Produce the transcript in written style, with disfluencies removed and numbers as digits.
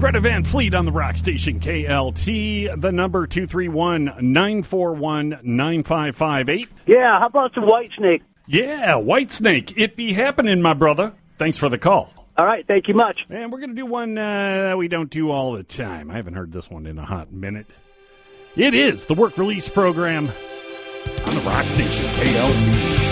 Greta Van Fleet on the rock station KLT. The number 231-941-9558. Yeah, how about some Whitesnake? Yeah, Whitesnake. It be happening, my brother. Thanks for the call. All right, thank you much. And we're going to do one that we don't do all the time. I haven't heard this one in a hot minute. It is the work release program on the rock station KLT.